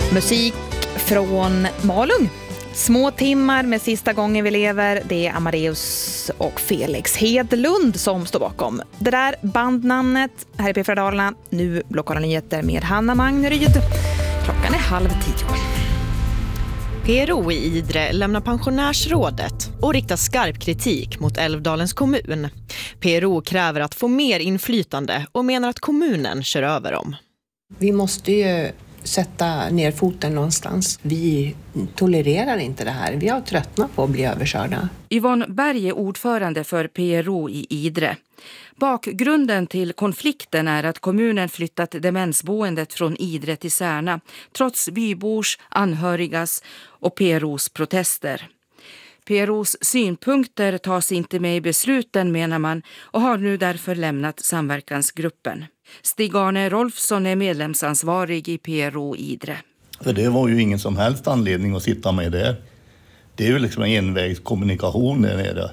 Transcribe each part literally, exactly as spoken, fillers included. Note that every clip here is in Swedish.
Musik från Malung. Små timmar med Sista gången vi lever. Det är Amadeus och Felix Hedlund som står bakom det där bandnamnet. Här i P fyra Dalarna. Nu lokala nyheter med Hanna Magneryd. Klockan är halv tio. P R O i Idre lämnar pensionärsrådet och riktar skarp kritik mot Älvdalens kommun. P R O kräver att få mer inflytande och menar att kommunen kör över dem. Vi måste ju sätta ner foten någonstans. Vi tolererar inte det här. Vi har tröttnat på att bli överkörda. Yvonne Berg är ordförande för P R O i Idre. Bakgrunden till konflikten är att kommunen flyttat demensboendet från Idre till Särna trots bybors, anhörigas och P R O:s protester. P R O:s synpunkter tas inte med i besluten, menar man, och har nu därför lämnat samverkansgruppen. Stig-Arne Rolfsson är medlemsansvarig i P R O Idre. För det var ju ingen som helst anledning att sitta med där. Det är ju liksom en envägskommunikation där nere.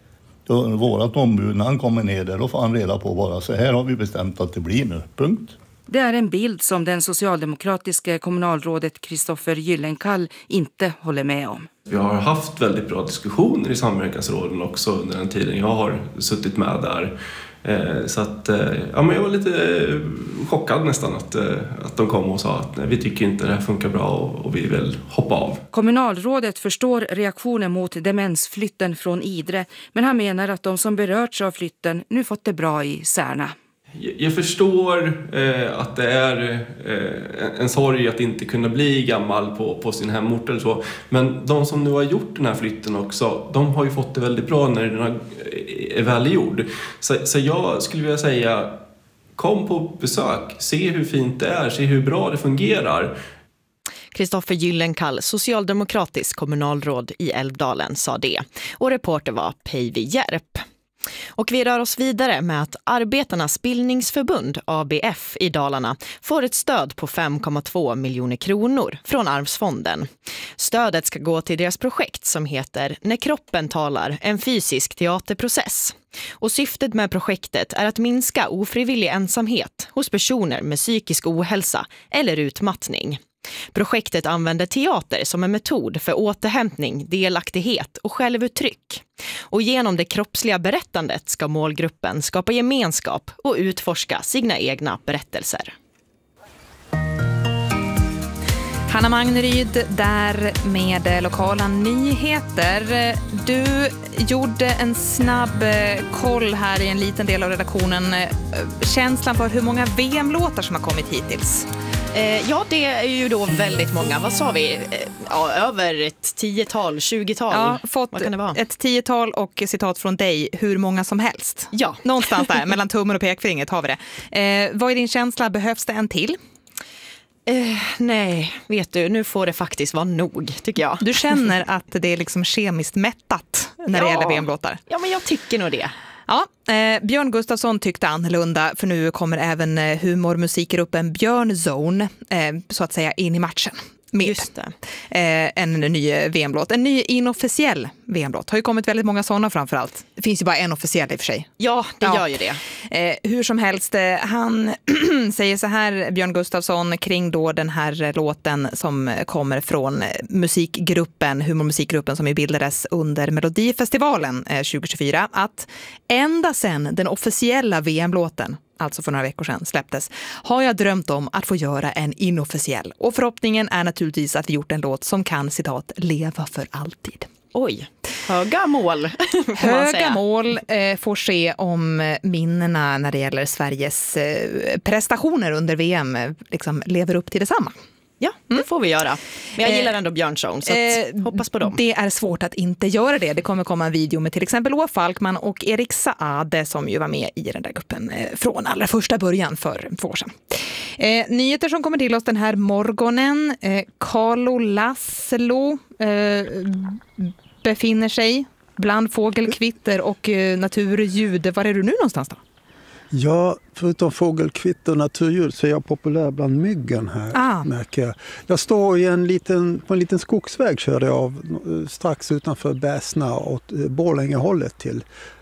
Då vårat ombud, när han kommer ner där, då får han reda på bara så här har vi bestämt att det blir nu. Punkt. Det är en bild som den socialdemokratiska kommunalrådet Kristoffer Gyllenkall inte håller med om. Vi har haft väldigt bra diskussioner i samverkansråden också under den tiden jag har suttit med där. Så att, ja, men jag var lite chockad nästan att, att de kom och sa att nej, vi tycker inte det här funkar bra och, och vi vill hoppa av. Kommunalrådet förstår reaktionen mot demensflytten från Idre, men han menar att de som berörts av flytten nu fått det bra i Särna. Jag förstår eh, att det är eh, en sorg att inte kunna bli gammal på, på sin hemort eller så. Men de som nu har gjort den här flytten också, de har ju fått det väldigt bra när den är välgjord. Så, så jag skulle vilja säga, kom på besök, se hur fint det är, se hur bra det fungerar. Kristoffer Gyllenkall, socialdemokratisk kommunalråd i Älvdalen, sa det. Och reporter var Päivi Järp. Och vi rör oss vidare med att Arbetarnas bildningsförbund A B F i Dalarna får ett stöd på fem komma två miljoner kronor från Arvsfonden. Stödet ska gå till deras projekt som heter När kroppen talar, en fysisk teaterprocess. Och syftet med projektet är att minska ofrivillig ensamhet hos personer med psykisk ohälsa eller utmattning. Projektet använder teater som en metod för återhämtning, delaktighet och självuttryck. Och genom det kroppsliga berättandet ska målgruppen skapa gemenskap och utforska sina egna berättelser. Hanna Magneryd där med lokala nyheter. Du gjorde en snabb koll här i en liten del av redaktionen. Känslan för hur många V M-låtar som har kommit hittills? Eh, ja, det är ju då väldigt många. Vad sa vi? Eh, ja, över ett tiotal, tjugotal. Ja, fått Vad kan det vara? Ett tiotal och citat från dig, hur många som helst. Ja. Någonstans där, mellan tummen och pekfingret har vi det. Eh, vad är din känsla? Behövs det en till? Eh, nej, vet du, nu får det faktiskt vara nog, tycker jag. Du känner att det är liksom kemiskt mättat när ja. det gäller V M-låtar? Ja, men jag tycker nog det. Ja, eh, Björn Gustafsson tyckte annorlunda, för nu kommer även eh, humormusikgruppen Björn Zone eh, så att säga in i matchen. Med Just det. Eh, en ny V M-låt. En ny inofficiell V M-låt. Har ju kommit väldigt många sådana framförallt. Det finns ju bara en officiell i och för sig. Ja, det ja. gör ju det. Eh, hur som helst, eh, han säger så här, Björn Gustafsson, kring då den här låten som kommer från musikgruppen, humormusikgruppen som bildades under Melodifestivalen eh, tjugo tjugofyra, att ända sedan den officiella V M-låten, alltså för några veckor sedan, släpptes, har jag drömt om att få göra en inofficiell. Och förhoppningen är naturligtvis att vi gjort en låt som kan, citat, leva för alltid. Oj, höga mål. Höga mål eh, får se om minnena när det gäller Sveriges eh, prestationer under V M eh, liksom lever upp till detsamma. Ja, det mm. får vi göra. Men jag gillar ändå Björn Zone, så att, eh, hoppas på dem. Det är svårt att inte göra det. Det kommer komma en video med till exempel Loa Falkman och Erik Saade som ju var med i den där gruppen eh, från allra första början för två år sedan. Eh, nyheter som kommer till oss den här morgonen. Eh, Carlo Laszlo eh, befinner sig bland fågelkvitter och eh, naturljud. Var är du nu någonstans då? Ja, förutom fågelkvitter och naturljud så är jag populär bland myggen här, ah. märker jag. Jag står i en liten, på en liten skogsväg, körde jag av strax utanför Bäsna åt Borlängehållet till.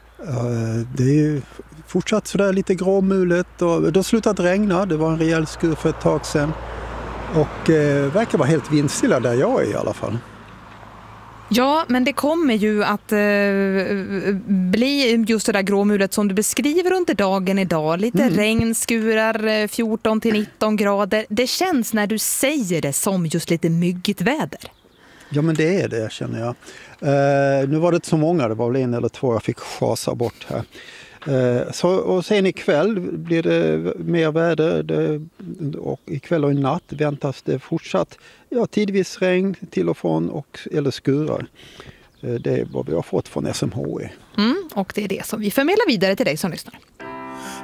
Det är ju fortsatt sådär lite gråmulet och det har slutat regna. Det var en rejäl skur för ett tag sedan. Och eh, verkar vara helt vindstilla där jag är i alla fall. Ja, men det kommer ju att eh, bli just det där gråmulet som du beskriver under dagen idag. Lite mm. regn, skurar, fjorton till nitton grader. Det känns när du säger det som just lite myggigt väder. Ja, men det är det, känner jag. Eh, nu var det inte så många, det var väl en eller två jag fick chasa bort här. Eh, så, och sen ikväll blir det mer väder det, och ikväll och i natt väntas det fortsatt ja, tidvis regn till och från och, eller skurar. Eh, det är vad vi har fått från S M H I. Mm, och det är det som vi förmedlar vidare till dig som lyssnar.